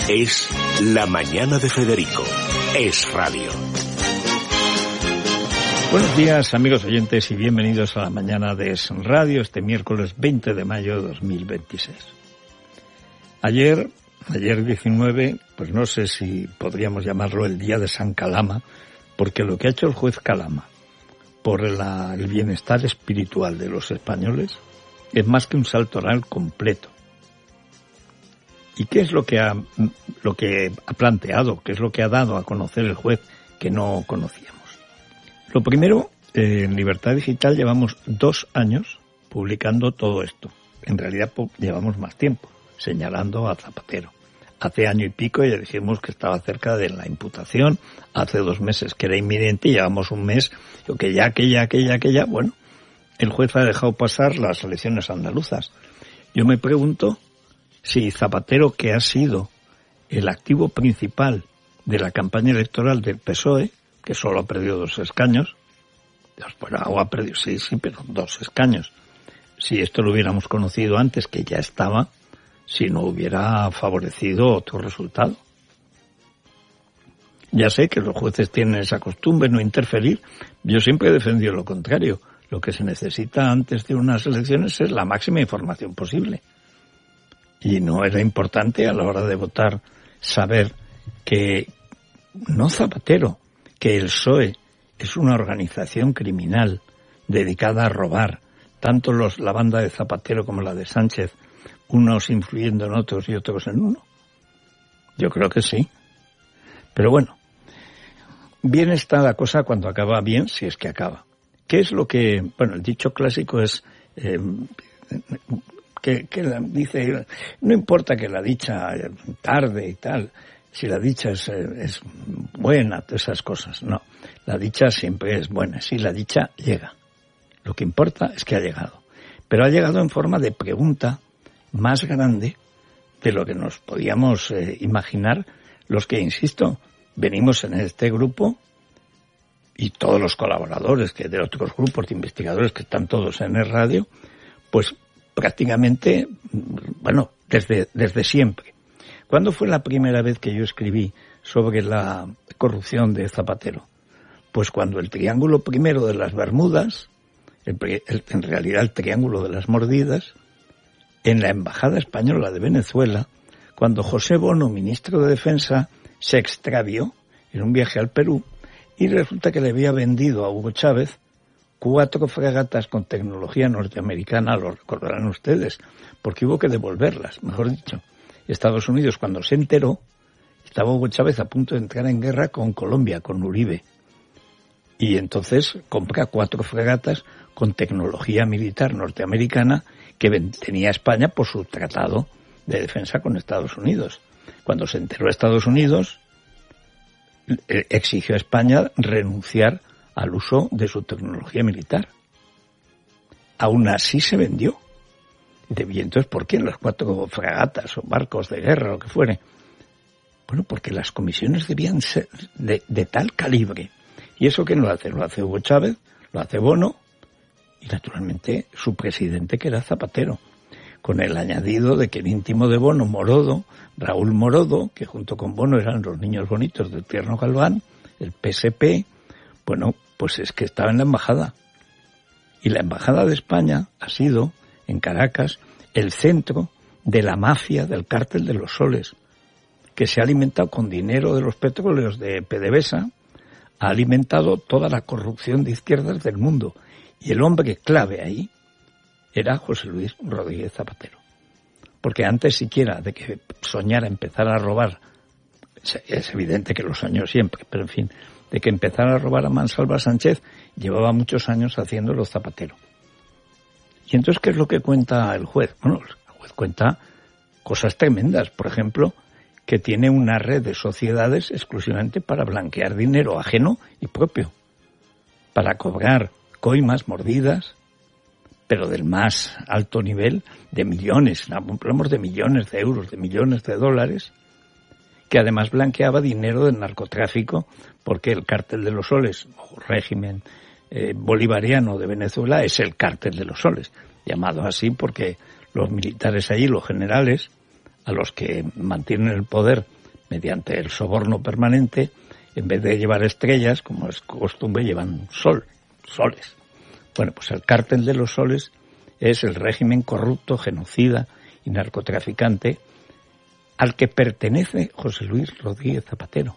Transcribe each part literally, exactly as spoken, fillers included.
Es La Mañana de Federico. Es radio. Buenos días, amigos oyentes, y bienvenidos a La Mañana de Es Radio, este miércoles veinte de mayo de dos mil veintiséis. Ayer, ayer diecinueve, pues no sé si podríamos llamarlo el día de San Calama, porque lo que ha hecho el juez Calama por la, el bienestar espiritual de los españoles es más que un salto oral completo. ¿Y qué es lo que ha, lo que ha planteado? ¿Qué es lo que ha dado a conocer el juez que no conocíamos? Lo primero, eh, en Libertad Digital llevamos dos años publicando todo esto. En realidad llevamos más tiempo, señalando a Zapatero. Hace año y pico ya dijimos que estaba cerca de la imputación, hace dos meses que era inminente y llevamos un mes, que ya, que ya, que ya, que ya. Bueno, el juez ha dejado pasar las elecciones andaluzas. Yo me pregunto si Zapatero, que ha sido el activo principal de la campaña electoral del P S O E, que solo ha perdido dos escaños, bueno, ha perdido, sí, sí, pero dos escaños. Si esto lo hubiéramos conocido antes, que ya estaba, si no hubiera favorecido otro resultado. Ya sé que los jueces tienen esa costumbre, no interferir. Yo siempre he defendido lo contrario. Lo que se necesita antes de unas elecciones es la máxima información posible. Y no era importante a la hora de votar saber que, no Zapatero, que el P S O E es una organización criminal dedicada a robar, tanto los, la banda de Zapatero como la de Sánchez, unos influyendo en otros y otros en uno. Yo creo que sí. Pero bueno, bien está la cosa cuando acaba bien, si es que acaba. ¿Qué es lo que, bueno, el dicho clásico es, eh, que, que la, dice, no importa que la dicha tarde y tal, si la dicha es, es buena, esas cosas, no. La dicha siempre es buena, si la dicha llega. Lo que importa es que ha llegado. Pero ha llegado en forma de pregunta más grande de lo que nos podíamos eh, imaginar los que, insisto, venimos en este grupo y todos los colaboradores que de otros grupos de investigadores que están todos en el radio, pues prácticamente, bueno, desde, desde siempre. ¿Cuándo fue la primera vez que yo escribí sobre la corrupción de Zapatero? Pues cuando el triángulo primero de las Bermudas, el, el, en realidad el triángulo de las mordidas, en la Embajada Española de Venezuela, cuando José Bono, ministro de Defensa, se extravió en un viaje al Perú y resulta que le había vendido a Hugo Chávez cuatro fragatas con tecnología norteamericana, lo recordarán ustedes, porque hubo que devolverlas, mejor dicho. Estados Unidos, cuando se enteró, estaba Hugo Chávez a punto de entrar en guerra con Colombia, con Uribe. Y entonces compra cuatro fragatas con tecnología militar norteamericana que tenía España por su tratado de defensa con Estados Unidos. Cuando se enteró Estados Unidos, exigió a España renunciar al uso de su tecnología militar. Aún así se vendió. Y entonces, ¿por qué las cuatro fragatas o barcos de guerra o lo que fuere? Bueno, porque las comisiones debían ser de, de tal calibre. ¿Y eso quién lo hace? Lo hace Hugo Chávez, lo hace Bono y naturalmente su presidente, que era Zapatero, con el añadido de que el íntimo de Bono, Morodo, Raúl Morodo, que junto con Bono eran los niños bonitos del Tierno Galván, el P S P, bueno, pues es que estaba en la embajada. Y la embajada de España ha sido, en Caracas, el centro de la mafia del cártel de los soles, que se ha alimentado con dinero de los petróleos de PDVSA, ha alimentado toda la corrupción de izquierdas del mundo. Y el hombre clave ahí era José Luis Rodríguez Zapatero. Porque antes siquiera de que soñara empezar a robar, es evidente que lo soñó siempre, pero en fin, de que empezara a robar a Mansalva Sánchez, llevaba muchos años haciéndolo Zapatero. Y entonces, ¿qué es lo que cuenta el juez? Bueno, el juez cuenta cosas tremendas. Por ejemplo, que tiene una red de sociedades exclusivamente para blanquear dinero ajeno y propio, para cobrar coimas, mordidas, pero del más alto nivel, de millones, hablamos de millones de euros, de millones de dólares, que además blanqueaba dinero del narcotráfico, porque el cártel de los soles, o régimen eh, bolivariano de Venezuela, es el cártel de los soles, llamado así porque los militares allí, los generales, a los que mantienen el poder mediante el soborno permanente, en vez de llevar estrellas, como es costumbre, llevan sol, soles. Bueno, pues el cártel de los soles es el régimen corrupto, genocida y narcotraficante al que pertenece José Luis Rodríguez Zapatero.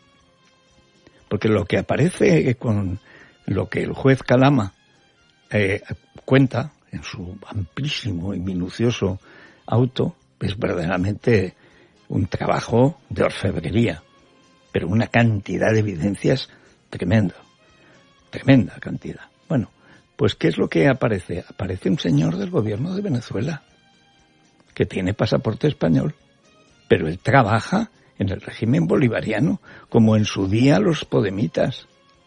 Porque lo que aparece con lo que el juez Calama eh, cuenta en su amplísimo y minucioso auto es verdaderamente un trabajo de orfebrería, pero una cantidad de evidencias tremenda, tremenda cantidad. Bueno, pues ¿qué es lo que aparece? Aparece un señor del gobierno de Venezuela que tiene pasaporte español, pero él trabaja en el régimen bolivariano, como en su día los podemitas.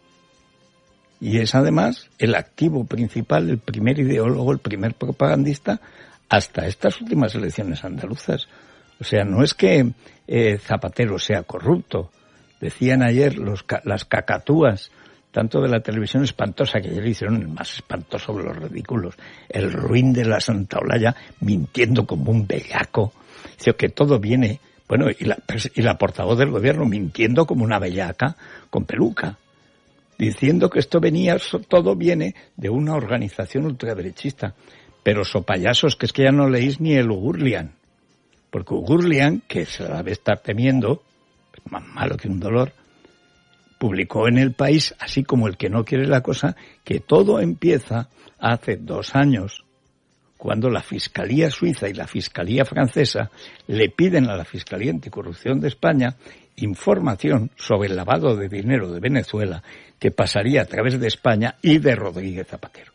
Y es además el activo principal, el primer ideólogo, el primer propagandista, hasta estas últimas elecciones andaluzas. O sea, no es que eh, Zapatero sea corrupto. Decían ayer los, las cacatúas, tanto de la televisión espantosa, que ayer hicieron el más espantoso de los ridículos, el ruin de la Santa Olalla, mintiendo como un bellaco. Dice que todo viene... Bueno, y la, y la portavoz del gobierno mintiendo como una bellaca con peluca, diciendo que esto venía, todo viene de una organización ultraderechista. Pero sopayasos, que es que ya no leéis ni el Ugurlian, porque Ugurlian, que se la debe estar temiendo, es más malo que un dolor, publicó en El País, así como el que no quiere la cosa, que todo empieza hace dos años, cuando la Fiscalía Suiza y la Fiscalía Francesa le piden a la Fiscalía Anticorrupción de España información sobre el lavado de dinero de Venezuela que pasaría a través de España y de Rodríguez Zapatero.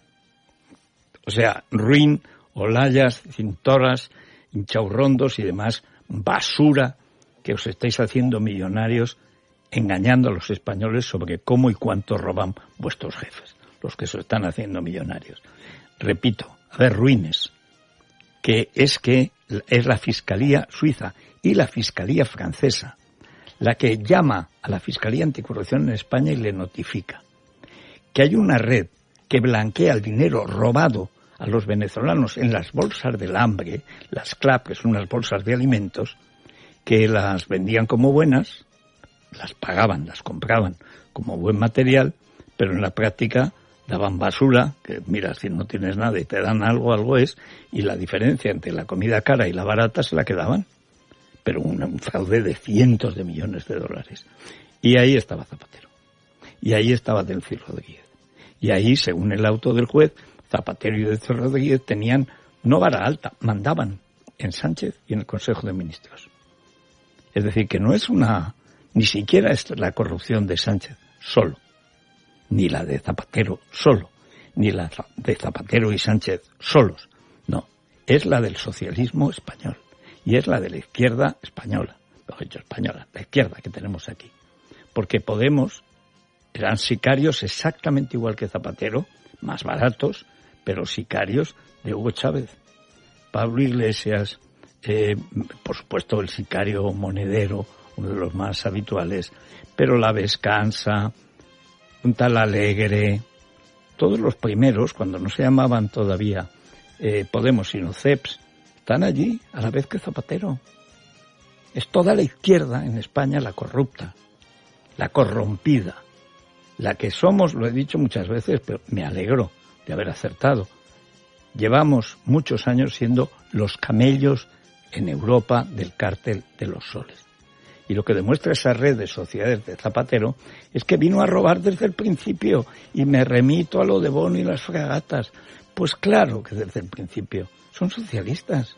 O sea, ruin, olayas, cintoras, hinchaurrondos y demás basura que os estáis haciendo millonarios engañando a los españoles sobre cómo y cuánto roban vuestros jefes, los que se están haciendo millonarios. Repito, a ver, ruines, que es que es la Fiscalía Suiza y la Fiscalía Francesa la que llama a la Fiscalía Anticorrupción en España y le notifica que hay una red que blanquea el dinero robado a los venezolanos en las bolsas del hambre, las C L A P, que son unas bolsas de alimentos, que las vendían como buenas, las pagaban, las compraban como buen material, pero en la práctica daban basura, que mira, si no tienes nada y te dan algo, algo es, y la diferencia entre la comida cara y la barata se la quedaban. Pero un, un fraude de cientos de millones de dólares. Y ahí estaba Zapatero. Y ahí estaba Delcy Rodríguez. Y ahí, según el auto del juez, Zapatero y Delcy Rodríguez tenían, no vara alta, mandaban en Sánchez y en el Consejo de Ministros. Es decir, que no es una, ni siquiera es la corrupción de Sánchez solo, ni la de Zapatero solo, ni la de Zapatero y Sánchez solos. No, es la del socialismo español. Y es la de la izquierda española, mejor dicho, española, la izquierda que tenemos aquí. Porque Podemos eran sicarios exactamente igual que Zapatero, más baratos, pero sicarios de Hugo Chávez. Pablo Iglesias, eh, por supuesto el sicario Monedero, uno de los más habituales, pero la Vescansa, un tal Alegre, todos los primeros, cuando no se llamaban todavía eh, Podemos sino C E P S, están allí a la vez que Zapatero. Es toda la izquierda en España la corrupta, la corrompida, la que somos, lo he dicho muchas veces, pero me alegro de haber acertado. Llevamos muchos años siendo los camellos en Europa del cártel de los soles. Y lo que demuestra esa red de sociedades de Zapatero es que vino a robar desde el principio, y me remito a lo de Bono y las fragatas. Pues claro que desde el principio son socialistas.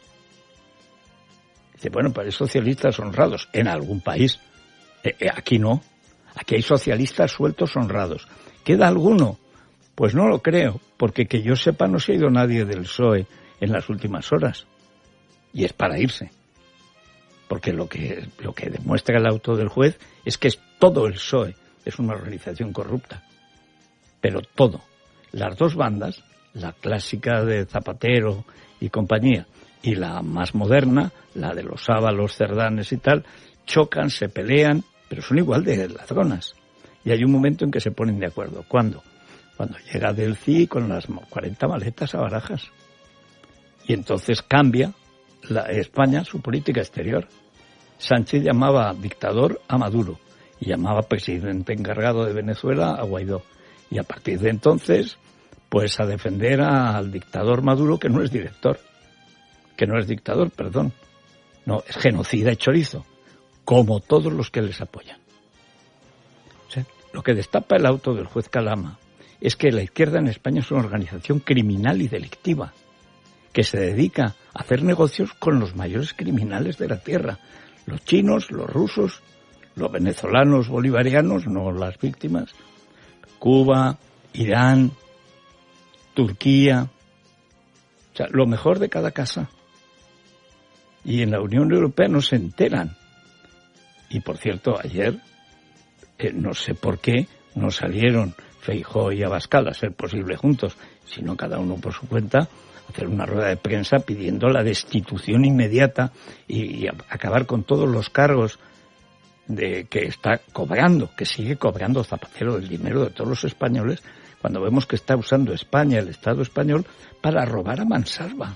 Dice, bueno, pero hay socialistas honrados en algún país. Eh, eh, aquí no. Aquí hay socialistas sueltos honrados. ¿Queda alguno? Pues no lo creo, porque que yo sepa no se ha ido nadie del P S O E en las últimas horas. Y es para irse. Porque lo que, lo que demuestra el auto del juez es que es todo el P S O E. Es una organización corrupta. Pero todo. Las dos bandas, la clásica de Zapatero y compañía, y la más moderna, la de los Ábalos, Cerdanes y tal, chocan, se pelean, pero son igual de ladronas. Y hay un momento en que se ponen de acuerdo. ¿Cuándo? Cuando llega Delcy con las cuarenta maletas a Barajas. Y entonces cambia la España su política exterior. Sánchez llamaba dictador a Maduro y llamaba presidente encargado de Venezuela a Guaidó. Y a partir de entonces, pues a defender al dictador Maduro, que no es director, que no es dictador, perdón. No, es genocida y chorizo, como todos los que les apoyan. O sea, lo que destapa el auto del juez Calama es que la izquierda en España es una organización criminal y delictiva, que se dedica a hacer negocios con los mayores criminales de la tierra, los chinos, los rusos, los venezolanos bolivarianos, no las víctimas, Cuba, Irán, Turquía, o sea, lo mejor de cada casa. Y en la Unión Europea no se enteran. Y por cierto, ayer, eh, no sé por qué, no salieron Feijóo y Abascal a ser posible juntos, sino cada uno por su cuenta, hacer una rueda de prensa pidiendo la destitución inmediata y, y acabar con todos los cargos de que está cobrando, que sigue cobrando Zapatero del dinero de todos los españoles, cuando vemos que está usando España, el Estado español, para robar a mansalva,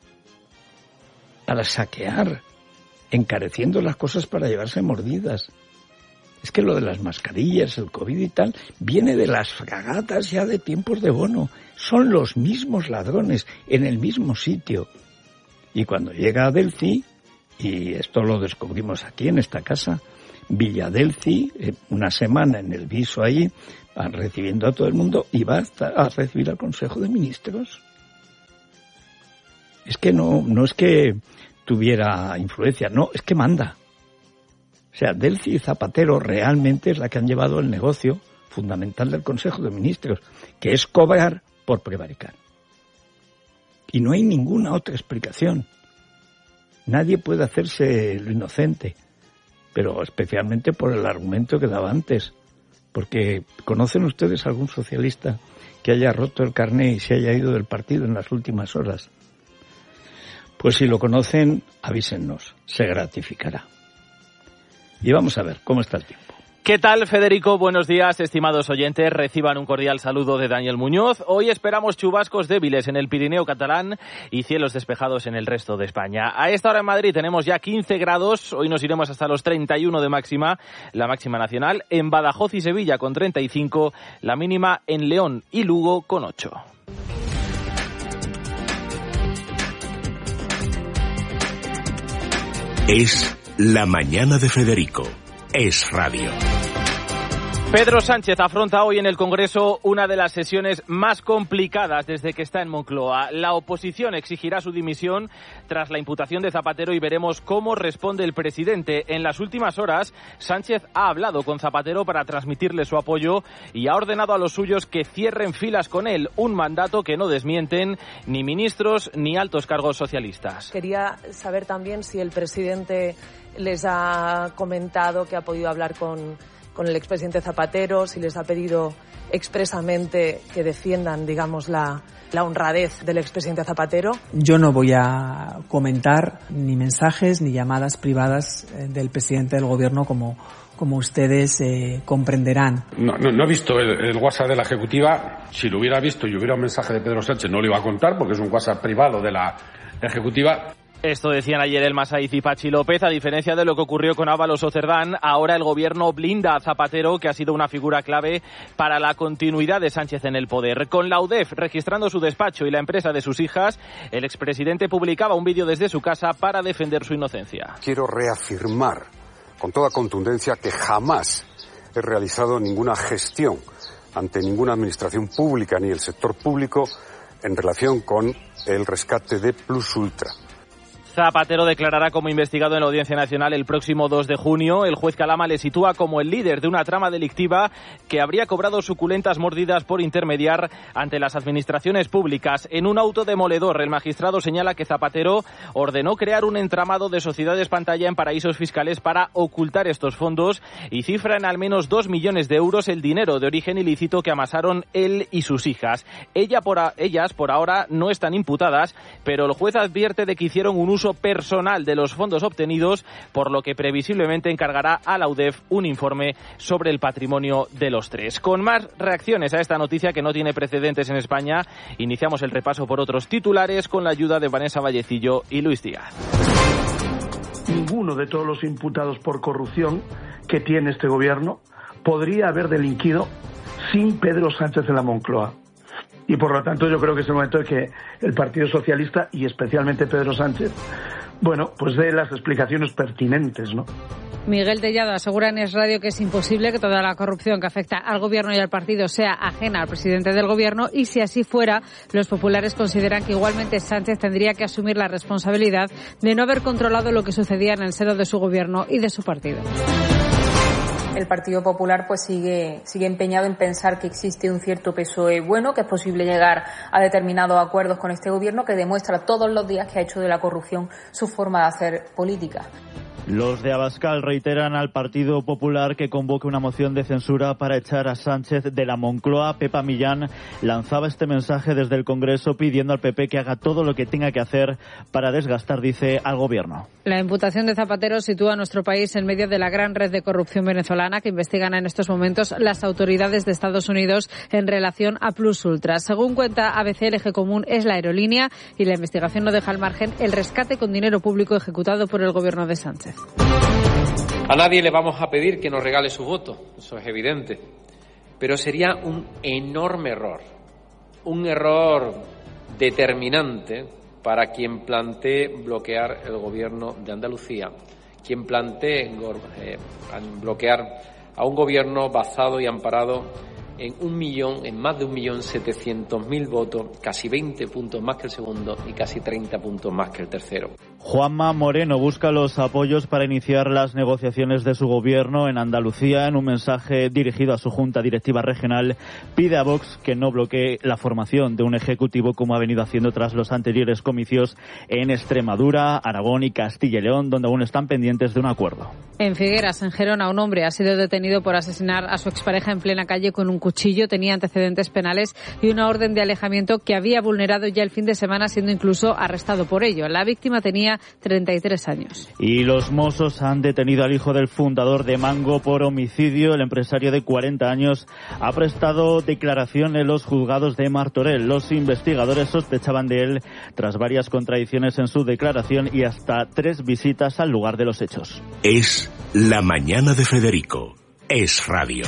para saquear, encareciendo las cosas para llevarse mordidas. Es que lo de las mascarillas, el COVID y tal, viene de las fragatas ya de tiempos de Bono. Son los mismos ladrones en el mismo sitio. Y cuando llega a Delci, y esto lo descubrimos aquí en esta casa, Villadelci, una semana en el viso ahí, van recibiendo a todo el mundo y va a recibir al Consejo de Ministros. Es que no, no es que tuviera influencia, no, es que manda. O sea, Delci y Zapatero realmente es la que han llevado el negocio fundamental del Consejo de Ministros, que es cobrar por prevaricar. Y no hay ninguna otra explicación. Nadie puede hacerse lo inocente, pero especialmente por el argumento que daba antes. Porque ¿conocen ustedes algún socialista que haya roto el carné y se haya ido del partido en las últimas horas? Pues si lo conocen, avísennos, se gratificará. Y vamos a ver cómo está el tiempo. ¿Qué tal, Federico? Buenos días, estimados oyentes. Reciban un cordial saludo de Daniel Muñoz. Hoy esperamos chubascos débiles en el Pirineo catalán y cielos despejados en el resto de España. A esta hora en Madrid tenemos ya quince grados. Hoy nos iremos hasta los treinta y uno de máxima, la máxima nacional. En Badajoz y Sevilla con treinta y cinco, la mínima en León y Lugo con ocho. Es La Mañana de Federico. Es radio. Pedro Sánchez afronta hoy en el Congreso una de las sesiones más complicadas desde que está en Moncloa. La oposición exigirá su dimisión tras la imputación de Zapatero y veremos cómo responde el presidente. En las últimas horas, Sánchez ha hablado con Zapatero para transmitirle su apoyo y ha ordenado a los suyos que cierren filas con él, un mandato que no desmienten ni ministros ni altos cargos socialistas. Quería saber también si el presidente les ha comentado que ha podido hablar con... con el expresidente Zapatero, si les ha pedido expresamente que defiendan, digamos, la, la honradez del expresidente Zapatero. Yo no voy a comentar ni mensajes ni llamadas privadas del presidente del Gobierno, como, como ustedes eh, comprenderán. No, no, no he visto el, el WhatsApp de la Ejecutiva. Si lo hubiera visto y hubiera un mensaje de Pedro Sánchez, no lo iba a contar porque es un WhatsApp privado de la Ejecutiva. Esto decían ayer el Masaiz y Pachi López. A diferencia de lo que ocurrió con Ábalos o Cerdán, ahora el gobierno blinda a Zapatero, que ha sido una figura clave para la continuidad de Sánchez en el poder. Con la U D E F registrando su despacho y la empresa de sus hijas, el expresidente publicaba un vídeo desde su casa para defender su inocencia. Quiero reafirmar con toda contundencia que jamás he realizado ninguna gestión ante ninguna administración pública ni el sector público en relación con el rescate de Plus Ultra. Zapatero declarará como investigado en la Audiencia Nacional el próximo dos de junio. El juez Calama le sitúa como el líder de una trama delictiva que habría cobrado suculentas mordidas por intermediar ante las administraciones públicas. En un auto demoledor, el magistrado señala que Zapatero ordenó crear un entramado de sociedades pantalla en paraísos fiscales para ocultar estos fondos y cifra en al menos dos millones de euros el dinero de origen ilícito que amasaron él y sus hijas. Ella por a, ellas, por ahora, no están imputadas, pero el juez advierte de que hicieron un uso uso personal de los fondos obtenidos, por lo que previsiblemente encargará a la U D E F un informe sobre el patrimonio de los tres. Con más reacciones a esta noticia que no tiene precedentes en España, iniciamos el repaso por otros titulares con la ayuda de Vanessa Vallecillo y Luis Díaz. Ninguno de todos los imputados por corrupción que tiene este gobierno podría haber delinquido sin Pedro Sánchez en la Moncloa. Y por lo tanto yo creo que es el momento de que el Partido Socialista y especialmente Pedro Sánchez, bueno, pues dé las explicaciones pertinentes, ¿no? Miguel Tellado asegura en Es Radio que es imposible que toda la corrupción que afecta al gobierno y al partido sea ajena al presidente del gobierno, y si así fuera, los populares consideran que igualmente Sánchez tendría que asumir la responsabilidad de no haber controlado lo que sucedía en el seno de su gobierno y de su partido. El Partido Popular pues sigue, sigue empeñado en pensar que existe un cierto P S O E bueno, que es posible llegar a determinados acuerdos con este gobierno, que demuestra todos los días que ha hecho de la corrupción su forma de hacer política. Los de Abascal reiteran al Partido Popular que convoque una moción de censura para echar a Sánchez de la Moncloa. Pepa Millán lanzaba este mensaje desde el Congreso pidiendo al P P que haga todo lo que tenga que hacer para desgastar, dice, al gobierno. La imputación de Zapatero sitúa a nuestro país en medio de la gran red de corrupción venezolana que investigan en estos momentos las autoridades de Estados Unidos en relación a Plus Ultra. Según cuenta A B C, el eje común es la aerolínea y la investigación no deja al margen el rescate con dinero público ejecutado por el gobierno de Sánchez. A nadie le vamos a pedir que nos regale su voto, eso es evidente, pero sería un enorme error, un error determinante para quien plantee bloquear el gobierno de Andalucía, quien plantee eh, bloquear a un gobierno basado y amparado en un millón, en más de un millón setecientos mil votos, casi veinte puntos más que el segundo y casi treinta puntos más que el tercero. Juanma Moreno busca los apoyos para iniciar las negociaciones de su gobierno en Andalucía. En un mensaje dirigido a su Junta Directiva Regional, pide a Vox que no bloquee la formación de un ejecutivo como ha venido haciendo tras los anteriores comicios en Extremadura, Aragón y Castilla y León, donde aún están pendientes de un acuerdo. En Figueras, en Gerona, un hombre ha sido detenido por asesinar a su expareja en plena calle con un cuchillo. Tenía antecedentes penales y una orden de alejamiento que había vulnerado ya el fin de semana, siendo incluso arrestado por ello. La víctima tenía treinta y tres años. Y los Mossos han detenido al hijo del fundador de Mango por homicidio. El empresario de cuarenta años ha prestado declaración en los juzgados de Martorell. Los investigadores sospechaban de él tras varias contradicciones en su declaración y hasta tres visitas al lugar de los hechos. Es La Mañana de Federico. Es Radio.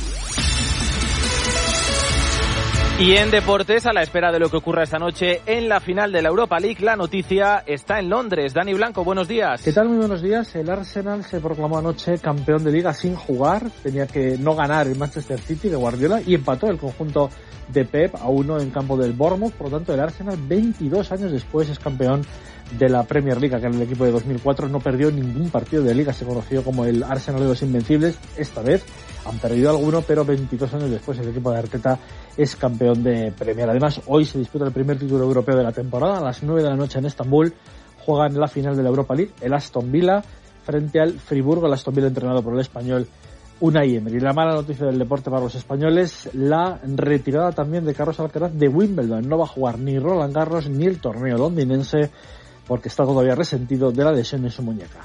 Y en deportes, a la espera de lo que ocurra esta noche en la final de la Europa League, la noticia está en Londres. Dani Blanco, buenos días. ¿Qué tal? Muy buenos días. El Arsenal se proclamó anoche campeón de Liga sin jugar. Tenía que no ganar el Manchester City de Guardiola y empató el conjunto de Pep a uno en campo del Bournemouth. Por lo tanto, el Arsenal, veintidós años después, es campeón de la Premier League, que en el equipo de dos mil cuatro no perdió ningún partido de Liga. Se conoció como el Arsenal de los Invencibles. Esta vez han perdido alguno, pero veintidós años después el equipo de Arteta es campeón de Premier. Además, hoy se disputa el primer título europeo de la temporada. A las nueve de la noche en Estambul juegan la final de la Europa League el Aston Villa frente al Friburgo. El Aston Villa entrenado por el español Unai Emery. La mala noticia del deporte para los españoles, la retirada también de Carlos Alcaraz de Wimbledon. No va a jugar ni Roland Garros ni el torneo londinense porque está todavía resentido de la lesión en su muñeca.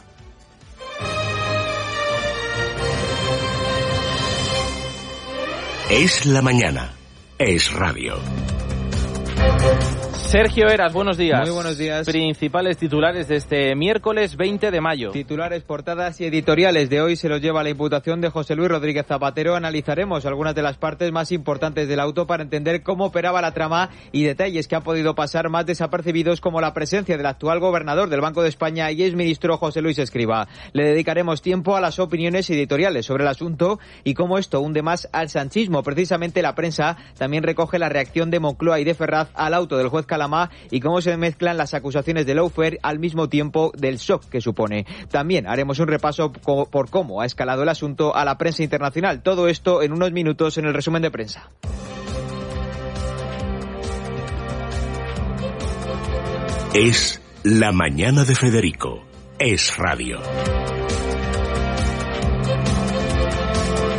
Es la mañana. Es Radio. Sergio Eras, buenos días. Muy buenos días. Principales titulares de este miércoles veinte de mayo. Titulares, portadas y editoriales de hoy se los lleva la imputación de José Luis Rodríguez Zapatero. Analizaremos algunas de las partes más importantes del auto para entender cómo operaba la trama y detalles que han podido pasar más desapercibidos, como la presencia del actual gobernador del Banco de España y exministro José Luis Escrivá. Le dedicaremos tiempo a las opiniones editoriales sobre el asunto y cómo esto hunde más al sanchismo. Precisamente la prensa también recoge la reacción de Moncloa y de Ferraz al auto del juez Calamá y cómo se mezclan las acusaciones de lawfare al mismo tiempo del shock que supone. También haremos un repaso por cómo ha escalado el asunto a la prensa internacional. Todo esto en unos minutos en el resumen de prensa. Es La Mañana de Federico. Es Radio.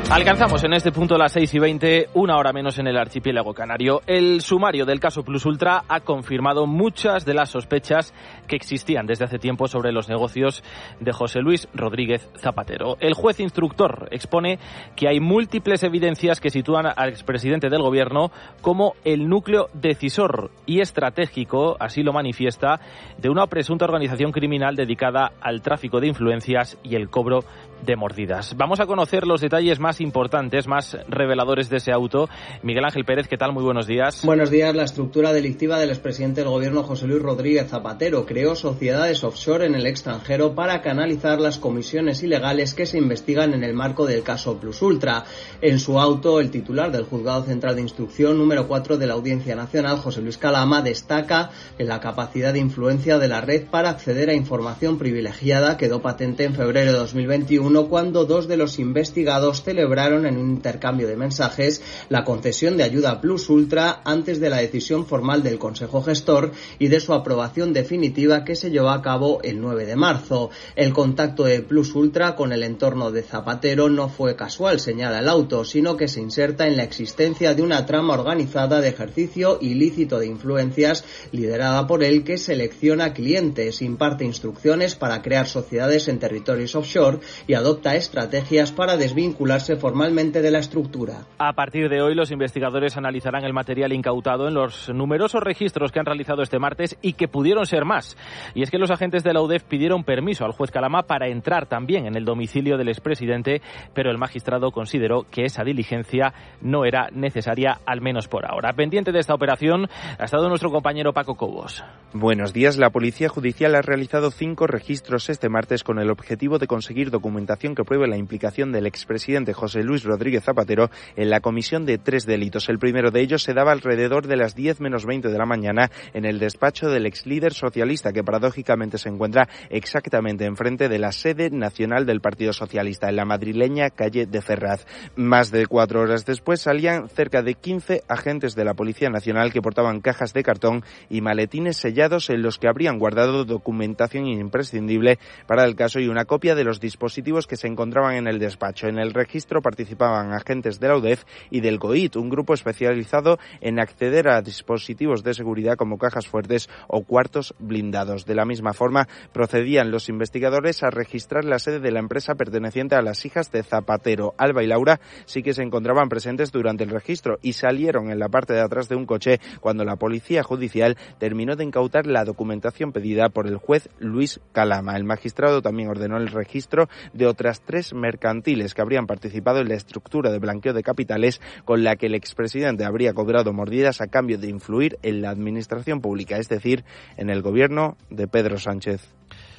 Alcanzamos en este punto las seis y veinte, una hora menos en el archipiélago canario. El sumario del caso Plus Ultra ha confirmado muchas de las sospechas que existían desde hace tiempo sobre los negocios de José Luis Rodríguez Zapatero. El juez instructor expone que hay múltiples evidencias que sitúan al expresidente del gobierno como el núcleo decisor y estratégico, así lo manifiesta, de una presunta organización criminal dedicada al tráfico de influencias y el cobro de mordidas. Vamos a conocer los detalles más importantes, más reveladores de ese auto. Miguel Ángel Pérez, ¿qué tal? Muy buenos días. Buenos días. La estructura delictiva del expresidente del gobierno José Luis Rodríguez Zapatero creó sociedades offshore en el extranjero para canalizar las comisiones ilegales que se investigan en el marco del caso Plus Ultra. En su auto, el titular del Juzgado Central de Instrucción número cuatro de la Audiencia Nacional, José Luis Calama, destaca que la capacidad de influencia de la red para acceder a información privilegiada quedó patente en febrero de dos mil veintiuno, cuando dos de los investigados celebraron en un intercambio de mensajes la concesión de ayuda Plus Ultra antes de la decisión formal del Consejo Gestor y de su aprobación definitiva que se llevó a cabo el nueve de marzo. El contacto de Plus Ultra con el entorno de Zapatero no fue casual, señala el auto, sino que se inserta en la existencia de una trama organizada de ejercicio ilícito de influencias liderada por él, que selecciona clientes, imparte instrucciones para crear sociedades en territorios offshore y adopta estrategias para desvincularse formalmente de la estructura. A partir de hoy, los investigadores analizarán el material incautado en los numerosos registros que han realizado este martes y que pudieron ser más. Y es que los agentes de la U D E F pidieron permiso al juez Calama para entrar también en el domicilio del expresidente, pero el magistrado consideró que esa diligencia no era necesaria, al menos por ahora. Pendiente de esta operación ha estado nuestro compañero Paco Cobos. Buenos días. La Policía Judicial ha realizado cinco registros este martes con el objetivo de conseguir documentación que pruebe la implicación del expresidente José Luis Rodríguez Zapatero en la comisión de tres delitos. El primero de ellos se daba alrededor de las diez menos veinte de la mañana en el despacho del ex líder socialista, que paradójicamente se encuentra exactamente enfrente de la sede nacional del Partido Socialista, en la madrileña calle de Ferraz. Más de cuatro horas después salían cerca de quince agentes de la Policía Nacional que portaban cajas de cartón y maletines sellados en los que habrían guardado documentación imprescindible para el caso y una copia de los dispositivos que se encontraban en el despacho. En el registro participaban agentes de la U D E F y del GOIT, un grupo especializado en acceder a dispositivos de seguridad como cajas fuertes o cuartos blindados. De la misma forma, procedían los investigadores a registrar la sede de la empresa perteneciente a las hijas de Zapatero. Alba y Laura sí que se encontraban presentes durante el registro y salieron en la parte de atrás de un coche cuando la Policía Judicial terminó de incautar la documentación pedida por el juez Luis Calama. El magistrado también ordenó el registro de otras tres mercantiles que habrían participado en la estructura de blanqueo de capitales con la que el expresidente habría cobrado mordidas a cambio de influir en la administración pública, es decir, en el gobierno de Pedro Sánchez.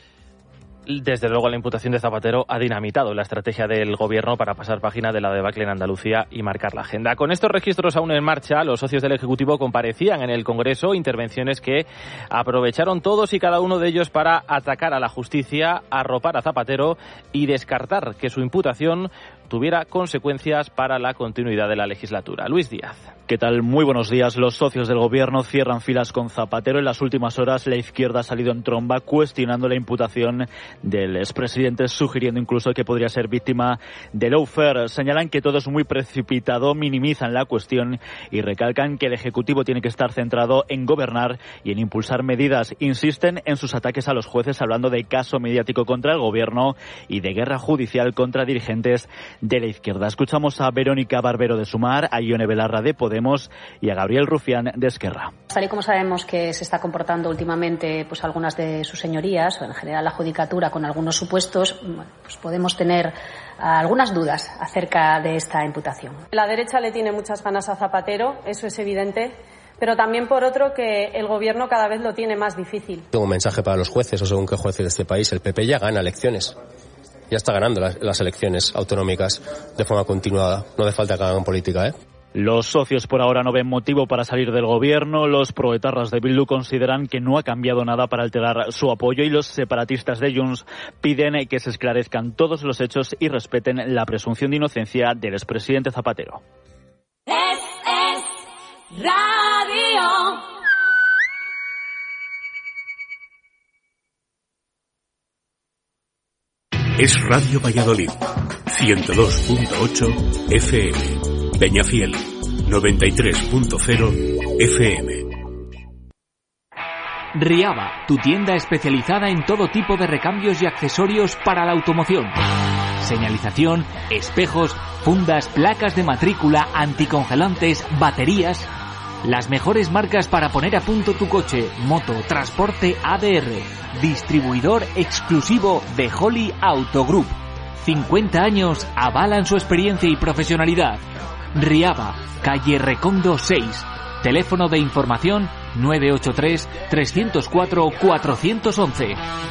Desde luego, la imputación de Zapatero ha dinamitado la estrategia del gobierno para pasar página de la debacle en Andalucía y marcar la agenda. Con estos registros aún en marcha, los socios del Ejecutivo comparecían en el Congreso, intervenciones que aprovecharon todos y cada uno de ellos para atacar a la justicia, arropar a Zapatero y descartar que su imputación tuviera consecuencias para la continuidad de la legislatura. Luis Díaz. ¿Qué tal? Muy buenos días. Los socios del gobierno cierran filas con Zapatero. En las últimas horas la izquierda ha salido en tromba cuestionando la imputación del expresidente, sugiriendo incluso que podría ser víctima de lawfare. Señalan que todo es muy precipitado, minimizan la cuestión y recalcan que el Ejecutivo tiene que estar centrado en gobernar y en impulsar medidas. Insisten en sus ataques a los jueces, hablando de caso mediático contra el gobierno y de guerra judicial contra dirigentes de la izquierda. Escuchamos a Verónica Barbero de Sumar, a Ione Belarra de Podemos y a Gabriel Rufián de Esquerra. Tal y como sabemos que se está comportando últimamente pues algunas de sus señorías, o en general la judicatura, con algunos supuestos, bueno, pues podemos tener algunas dudas acerca de esta imputación. La derecha le tiene muchas ganas a Zapatero, eso es evidente, pero también por otro que el gobierno cada vez lo tiene más difícil. Tengo un mensaje para los jueces o según qué jueces de este país. El P P ya gana elecciones. Ya está ganando las, las elecciones autonómicas de forma continuada. No hace falta que hagan política, ¿eh? Los socios por ahora no ven motivo para salir del gobierno. Los proetarras de Bildu consideran que no ha cambiado nada para alterar su apoyo y los separatistas de Junts piden que se esclarezcan todos los hechos y respeten la presunción de inocencia del expresidente Zapatero. Es, es radio. Es Radio Valladolid, ciento dos punto ocho F M. Peñafiel, noventa y tres punto cero F M. Riaba, tu tienda especializada en todo tipo de recambios y accesorios para la automoción. Señalización, espejos, fundas, placas de matrícula, anticongelantes, baterías. Las mejores marcas para poner a punto tu coche, moto, transporte A D R. Distribuidor exclusivo de Holly Auto Group. cincuenta años avalan su experiencia y profesionalidad. Riaba, calle Recondo seis. Teléfono de información nueve ocho tres, tres cero cuatro, cuatro uno uno.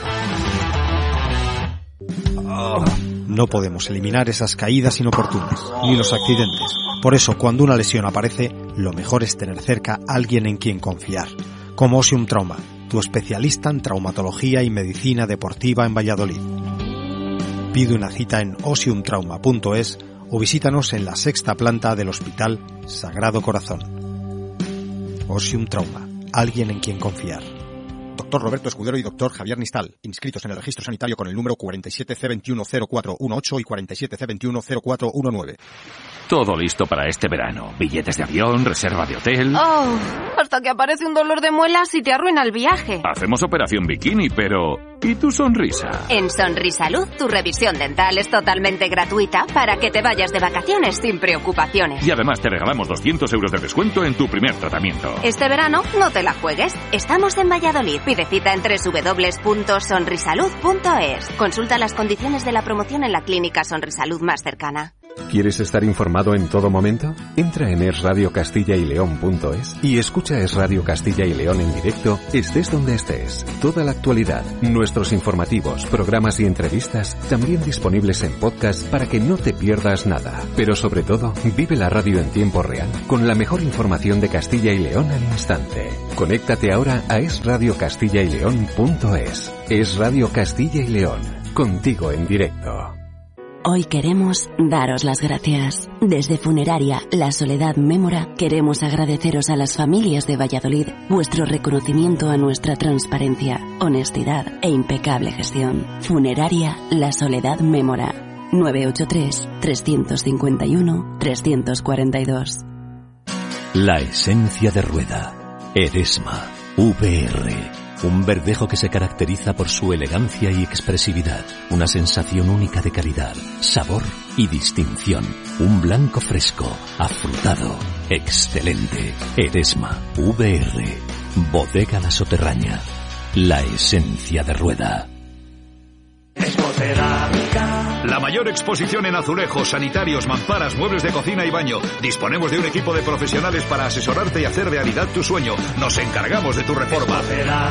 Oh, no podemos eliminar esas caídas inoportunas, ni los accidentes. Por eso, cuando una lesión aparece, lo mejor es tener cerca a alguien en quien confiar. Como Osium Trauma, tu especialista en traumatología y medicina deportiva en Valladolid. Pide una cita en osium trauma punto es o visítanos en la sexta planta del Hospital Sagrado Corazón. Osium Trauma, alguien en quien confiar. Doctor Roberto Escudero y doctor Javier Nistal, inscritos en el registro sanitario con el número cuarenta y siete C veintiuno cero cuatro dieciocho y cuarenta y siete C veintiuno cero cuatro diecinueve. Todo listo para este verano. Billetes de avión, reserva de hotel... Oh, hasta que aparece un dolor de muelas y te arruina el viaje. Hacemos operación bikini, pero... ¿y tu sonrisa? En Sonrisalud, tu revisión dental es totalmente gratuita para que te vayas de vacaciones sin preocupaciones. Y además te regalamos doscientos euros de descuento en tu primer tratamiento. Este verano no te la juegues. Estamos en Valladolid. Pide cita en doble u doble u doble u punto sonrisalud punto es. Consulta las condiciones de la promoción en la clínica Sonrisalud más cercana. ¿Quieres estar informado en todo momento? Entra en es radio castilla y león punto es y escucha Es Radio Castilla y León en directo, estés donde estés. Toda la actualidad, nuestros informativos, programas y entrevistas, también disponibles en podcast para que no te pierdas nada. Pero sobre todo, vive la radio en tiempo real, con la mejor información de Castilla y León al instante. Conéctate ahora a es radio castilla y león punto es. Es Radio Castilla y León, contigo en directo. Hoy queremos daros las gracias. Desde Funeraria La Soledad Mémora queremos agradeceros a las familias de Valladolid vuestro reconocimiento a nuestra transparencia, honestidad e impecable gestión. Funeraria La Soledad Mémora. nueve ocho tres, tres cinco uno, tres cuatro dos. La esencia de rueda. Eresma. V R. Un verdejo que se caracteriza por su elegancia y expresividad. Una sensación única de calidad, sabor y distinción. Un blanco fresco, afrutado, excelente. Eresma. V R. Bodega La Soterraña. La esencia de rueda. La mayor exposición en azulejos, sanitarios, mamparas, muebles de cocina y baño. Disponemos de un equipo de profesionales para asesorarte y hacer realidad tu sueño. Nos encargamos de tu reforma.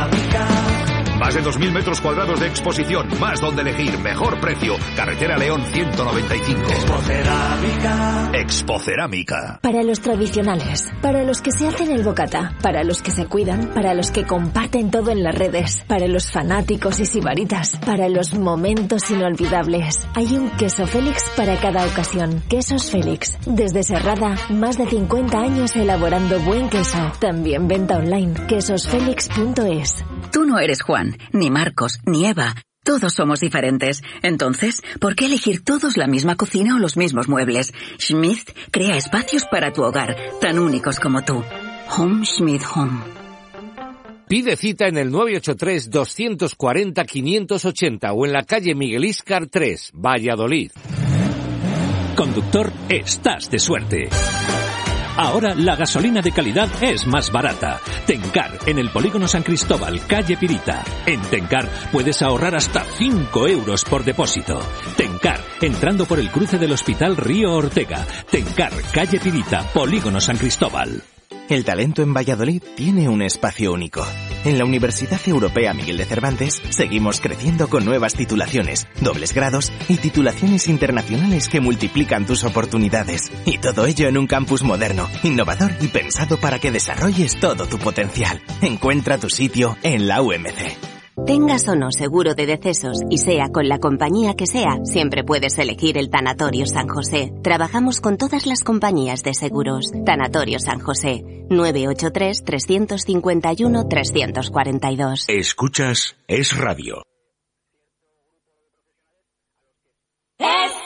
Más de dos mil metros cuadrados de exposición, más donde elegir, mejor precio. Carretera León ciento noventa y cinco. Expocerámica. Expocerámica. Para los tradicionales, para los que se hacen el bocata, para los que se cuidan, para los que comparten todo en las redes, para los fanáticos y sibaritas, para los momentos inolvidables. Hay un queso Félix para cada ocasión. Quesos Félix. Desde Serrada, más de cincuenta años elaborando buen queso. También venta online. quesos félix punto es. Tú no eres Juan, ni Marcos, ni Eva. Todos somos diferentes. Entonces, ¿por qué elegir todos la misma cocina o los mismos muebles? Schmidt crea espacios para tu hogar, tan únicos como tú. Home Schmidt Home. Pide cita en el nueve ocho tres, dos cuatro cero, cinco ochenta o en la calle Miguel Íscar tres, Valladolid. Conductor, estás de suerte. Ahora la gasolina de calidad es más barata. Tencar, en el Polígono San Cristóbal, calle Pirita. En Tencar puedes ahorrar hasta cinco euros por depósito. Tencar, entrando por el cruce del Hospital Río Ortega. Tencar, calle Pirita, Polígono San Cristóbal. El talento en Valladolid tiene un espacio único. En la Universidad Europea Miguel de Cervantes seguimos creciendo con nuevas titulaciones, dobles grados y titulaciones internacionales que multiplican tus oportunidades. Y todo ello en un campus moderno, innovador y pensado para que desarrolles todo tu potencial. Encuentra tu sitio en la U M C. Tengas o no seguro de decesos y sea con la compañía que sea, siempre puedes elegir el Tanatorio San José. Trabajamos con todas las compañías de seguros. Tanatorio San José, nueve ocho tres, tres cinco uno, tres cuatro dos. Escuchas Es Radio. Es